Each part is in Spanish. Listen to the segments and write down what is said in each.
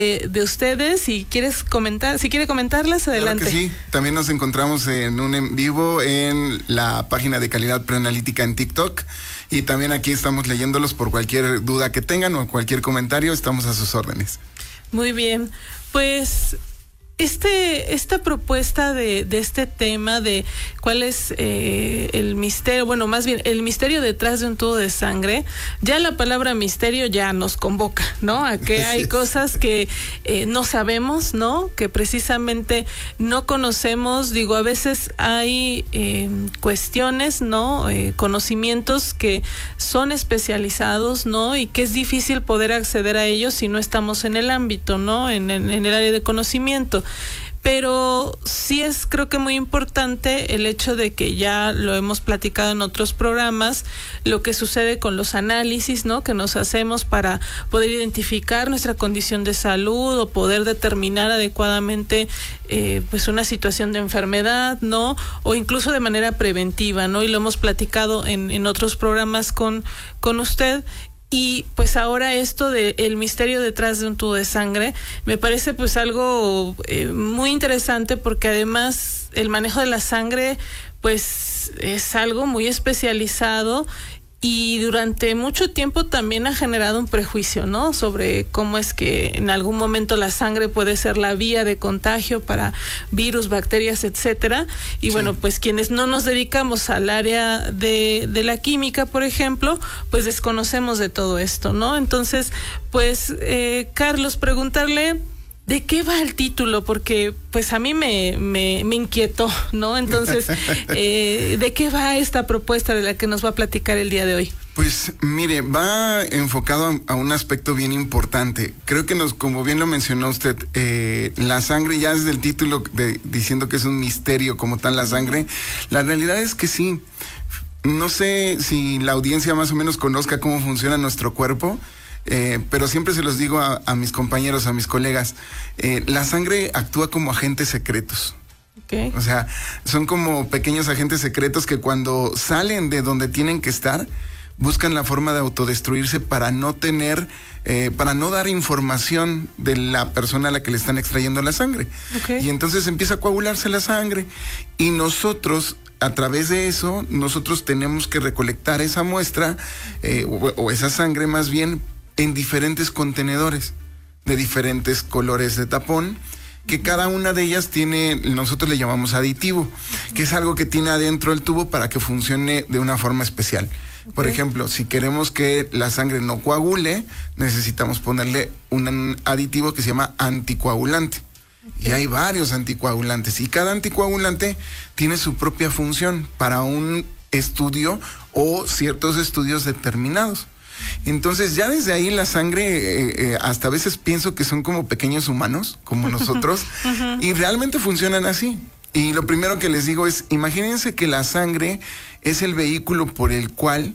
de ustedes. Si quieres comentar, si quiere comentarlas, adelante. Claro que sí, también nos encontramos en un en vivo en la página de Calidad Preanalítica en TikTok, y también aquí estamos leyéndolos por cualquier duda que tengan o cualquier comentario, estamos a sus órdenes. Muy bien, pues esta propuesta de este tema de cuál es el misterio, bueno, más bien el misterio detrás de un tubo de sangre, ya la palabra misterio ya nos convoca, ¿no? A que hay cosas que no sabemos, ¿no? Que precisamente no conocemos. Digo, a veces hay cuestiones, ¿no? Conocimientos que son especializados, ¿no? Y que es difícil poder acceder a ellos si no estamos en el ámbito, ¿no? En el área de conocimiento. Pero sí es, creo que muy importante el hecho de que ya lo hemos platicado en otros programas, lo que sucede con los análisis, ¿no? Que nos hacemos para poder identificar nuestra condición de salud o poder determinar adecuadamente pues una situación de enfermedad, ¿no? O incluso de manera preventiva, ¿no? Y lo hemos platicado en otros programas con usted. Y pues ahora esto de el misterio detrás de un tubo de sangre me parece pues algo muy interesante, porque además el manejo de la sangre pues es algo muy especializado y durante mucho tiempo también ha generado un prejuicio, ¿no? Sobre cómo es que en algún momento la sangre puede ser la vía de contagio para virus, bacterias, etcétera. Y sí, bueno, pues quienes no nos dedicamos al área de la química, por ejemplo, pues desconocemos de todo esto, ¿no? Entonces, pues, Carlos, preguntarle ¿de qué va el título? Porque pues a mí me inquietó, ¿no? Entonces, ¿de qué va esta propuesta de la que nos va a platicar el día de hoy? Pues mire, va enfocado a un aspecto bien importante. Creo que como bien lo mencionó usted, la sangre, ya desde el título diciendo que es un misterio como tal la sangre, la realidad es que sí. No sé si la audiencia más o menos conozca cómo funciona nuestro cuerpo. Pero siempre se los digo a mis compañeros, a mis colegas, la sangre actúa como agentes secretos. Okay. O sea, son como pequeños agentes secretos que cuando salen de donde tienen que estar, buscan la forma de autodestruirse para no dar información de la persona a la que le están extrayendo la sangre. Okay. Y entonces empieza a coagularse la sangre y nosotros, a través de eso, nosotros tenemos que recolectar esa muestra o esa sangre más bien en diferentes contenedores de diferentes colores de tapón, que cada una de ellas nosotros le llamamos aditivo, que es algo que tiene adentro el tubo para que funcione de una forma especial. Okay. Por ejemplo, si queremos que la sangre no coagule, necesitamos ponerle un aditivo que se llama anticoagulante. Okay. Y hay varios anticoagulantes, y cada anticoagulante tiene su propia función para un estudio o ciertos estudios determinados. Entonces ya desde ahí la sangre, hasta a veces pienso que son como pequeños humanos, como nosotros, y realmente funcionan así. Y lo primero que les digo es, imagínense que la sangre es el vehículo por el cual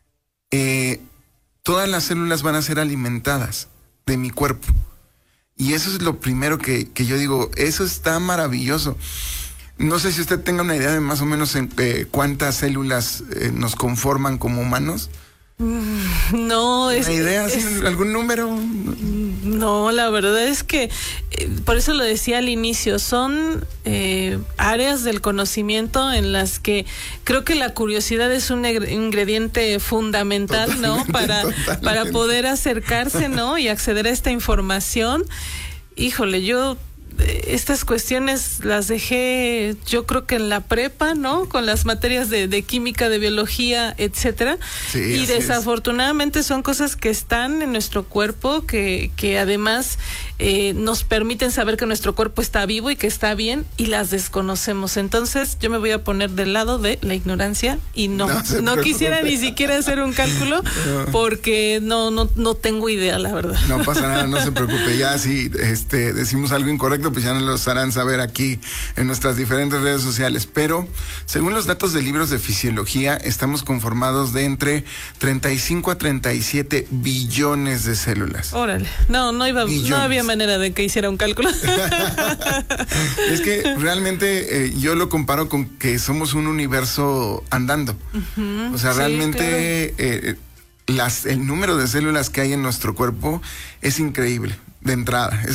todas las células van a ser alimentadas de mi cuerpo. Y eso es lo primero que yo digo, eso está maravilloso. No sé si usted tenga una idea de más o menos cuántas células nos conforman como humanos. No, ¿una idea? ¿Algún número? No, la verdad es que por eso lo decía al inicio, son áreas del conocimiento en las que creo que la curiosidad es un ingrediente fundamental, totalmente, ¿no? Para poder acercarse, ¿no? Y acceder a esta información. Híjole, yo estas cuestiones las dejé, yo creo que en la prepa, ¿no? Con las materias de química, de biología, etcétera. Sí, y desafortunadamente son cosas que están en nuestro cuerpo, que además nos permiten saber que nuestro cuerpo está vivo y que está bien, y las desconocemos. Entonces yo me voy a poner del lado de la ignorancia y no quisiera ni siquiera hacer un cálculo porque no tengo idea, la verdad. No pasa nada, no se preocupe. Ya si decimos algo incorrecto, pues ya nos los harán saber aquí en nuestras diferentes redes sociales. Pero según los datos de libros de fisiología, estamos conformados de entre 35 a 37 billones de células. Órale, no había manera de que hiciera un cálculo. Es que realmente yo lo comparo con que somos un universo andando. O sea, realmente claro. El número de células que hay en nuestro cuerpo es increíble de entrada.